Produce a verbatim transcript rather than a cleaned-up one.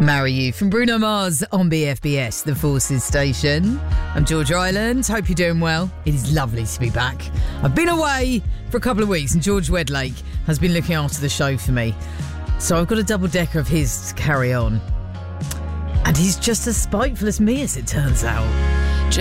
Marry You from Bruno Mars on B F B S, the Forces station. I'm Georgia Island. Hope you're doing well. It is lovely to be back. I've been away for a couple of weeks and George Wedlake has been looking after the show for me. So I've got a double decker of his to carry on. And he's just as spiteful as me, as it turns out.